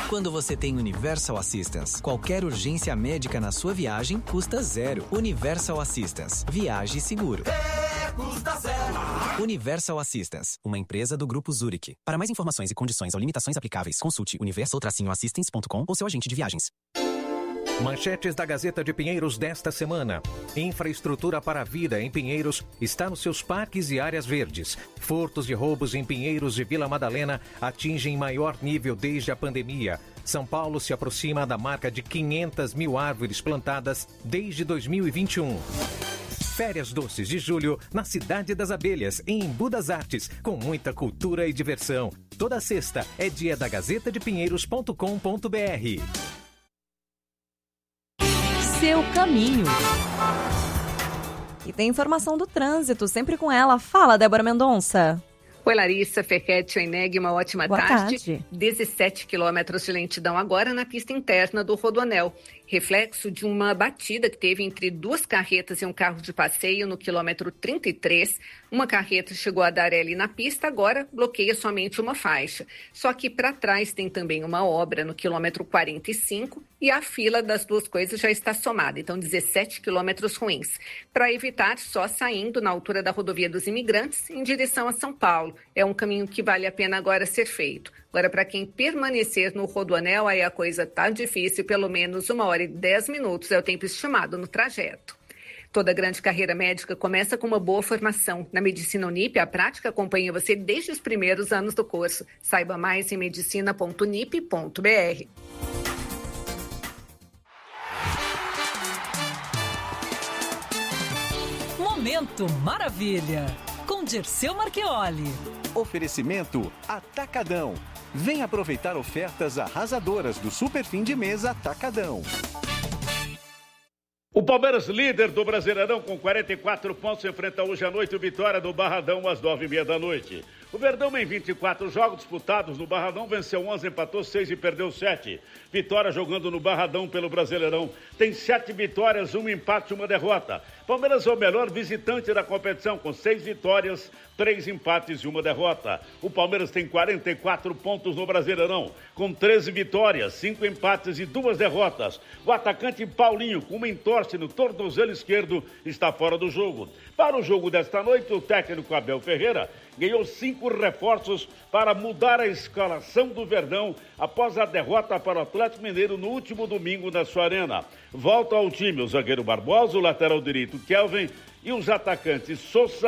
Quando você tem Universal Assistance, qualquer urgência médica na sua viagem custa zero. Universal Assistance. Viaje seguro. Custa zero. Universal Assistance, uma empresa do Grupo Zurich. Para mais informações e condições ou limitações aplicáveis, consulte universal-assistance.com ou seu agente de viagens. Manchetes da Gazeta de Pinheiros desta semana. Infraestrutura para a vida em Pinheiros está nos seus parques e áreas verdes. Furtos e roubos em Pinheiros e Vila Madalena atingem maior nível desde a pandemia. São Paulo se aproxima da marca de 500 mil árvores plantadas desde 2021. Férias doces de julho na Cidade das Abelhas, em Embu das Artes, com muita cultura e diversão. Toda sexta é dia da gazetadepinheiros.com.br. Seu caminho. E tem informação do trânsito, sempre com ela. Fala, Débora Mendonça. Oi, Larissa, Ferretti, Eneg, uma ótima tarde. 17 quilômetros de lentidão agora na pista interna do Rodoanel. Reflexo de uma batida que teve entre duas carretas e um carro de passeio no quilômetro 33. Uma carreta chegou a dar ali na pista, agora bloqueia somente uma faixa. Só que para trás tem também uma obra no quilômetro 45 e a fila das duas coisas já está somada. Então, 17 quilômetros ruins. Para evitar, só saindo na altura da rodovia dos Imigrantes em direção a São Paulo. É um caminho que vale a pena agora ser feito. Agora, para quem permanecer no Rodoanel, aí a coisa tá difícil, pelo menos 1h10 é o tempo estimado no trajeto. Toda grande carreira médica começa com uma boa formação. Na Medicina Unip, a prática acompanha você desde os primeiros anos do curso. Saiba mais em medicina.unip.br. Momento Maravilha, com Dirceu Marchioli. Oferecimento Atacadão. Vem aproveitar ofertas arrasadoras do Super Fim de Mês Atacadão. O Palmeiras, líder do Brasileirão, com 44 pontos, enfrenta hoje à noite o Vitória do Barradão, às 9h30. O Verdão, em 24 jogos disputados no Barradão, venceu 11, empatou 6 e perdeu 7. Vitória jogando no Barradão pelo Brasileirão. Tem 7 vitórias, 1 empate e 1 derrota. Palmeiras é o melhor visitante da competição, com 6 vitórias, 3 empates e 1 derrota. O Palmeiras tem 44 pontos no Brasileirão, com 13 vitórias, 5 empates e 2 derrotas. O atacante Paulinho, com uma entorse no tornozelo esquerdo, está fora do jogo. Para o jogo desta noite, o técnico Abel Ferreira ganhou 5 reforços para mudar a escalação do Verdão após a derrota para o Atlético Mineiro no último domingo na sua arena. Volta ao time o zagueiro Barbosa, o lateral direito Kelvin e os atacantes Sousa,